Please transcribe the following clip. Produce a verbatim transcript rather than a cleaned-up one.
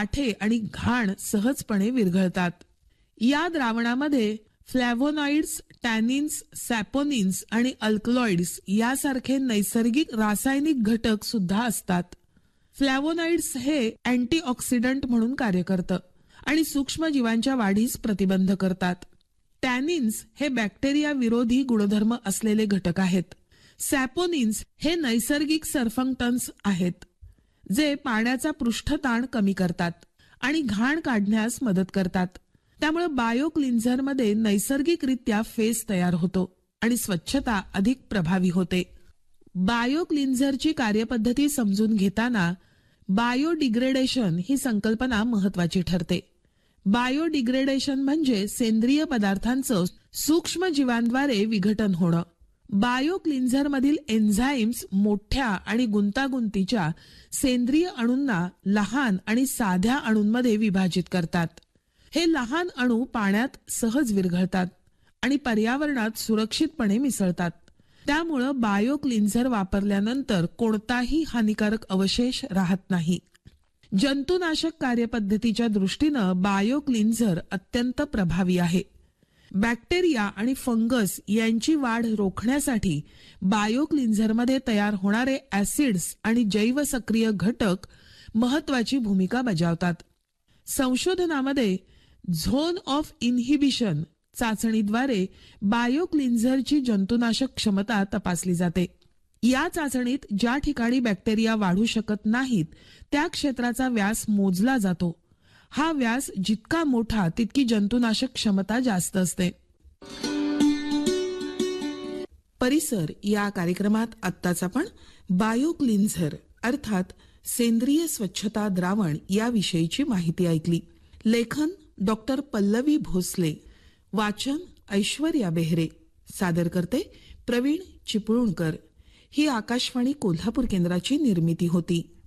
साठे आणि घाण सहजपणे विरघळतात. या द्रावणामध्ये फ्लॅव्होनॉइड्स, टॅनिन्स, सॅपोनिन्स आणि अल्कलॉइड्स यासारखे नैसर्गिक रासायनिक घटक सुद्धा असतात. फ्लॅव्होनॉइड्स हे अँटीऑक्सिडंट म्हणून कार्य करतं आणि सूक्ष्मजीवांच्या वाढीस प्रतिबंध करतात. टॅनिन्स हे बॅक्टेरिया विरोधी गुणधर्म असलेले घटक आहेत. सॅपोनिन्स हे नैसर्गिक सर्फंक्टन्स आहेत जे पाण्याचा पृष्ठताण कमी करतात आणि घाण काढण्यास मदत करतात. त्यामुळे बायो क्लिन्झरमध्ये नैसर्गिकरित्या फेस तयार होतो आणि स्वच्छता अधिक प्रभावी होते. बायो क्लिन्झरची कार्यपद्धती समजून घेताना बायोडिग्रेडेशन ही संकल्पना महत्वाची ठरते. बायोडिग्रेडेशन म्हणजे सेंद्रिय पदार्थांचं सूक्ष्म जीवांद्वारे विघटन होणं. बायो क्लिन्झरमधील एन्झाईम्स मोठ्या आणि गुंतागुंतीच्या सेंद्रिय अणूंना लहान आणि साध्या अणूंमध्ये विभाजित करतात. हे लहान अणू पाण्यात सहज विरघळतात आणि पर्यावरणात सुरक्षितपणे मिसळतात. त्यामुळं बायो क्लिन्झर वापरल्यानंतर कोणताही हानिकारक अवशेष राहत नाही. जंतुनाशक कार्यपद्धतीच्या दृष्टीनं बायो क्लिन्झर अत्यंत प्रभावी आहे. बॅक्टेरिया आणि फंगस यांची वाढ रोखण्यासाठी बायो क्लिन्झरमध्ये तयार होणारे ऍसिड्स आणि जैवसक्रिय घटक महत्वाची भूमिका बजावतात. संशोधनामध्ये झोन ऑफ इन्हिबिशन चाचणीद्वारे बायो क्लिन्झरची जंतुनाशक क्षमता तपासली जाते. या चाचणीत ज्या ठिकाणी बॅक्टेरिया वाढू शकत नाहीत त्या क्षेत्राचा व्यास मोजला जातो. हा व्यास जितका मोठा तितकी जंतुनाशक क्षमता जास्त असते. परिसर या कार्यक्रमात आत्ताच आपण बायो क्लिन्झर अर्थात सेंद्रिय स्वच्छता द्रावण याविषयीची माहिती ऐकली. लेखन डॉक्टर पल्लवी भोसले, वाचन ऐश्वर्या बेहरे, सादर करते प्रवीण चिपळूणकर. ही आकाशवाणी कोल्हापूर केंद्राची निर्मिती होती.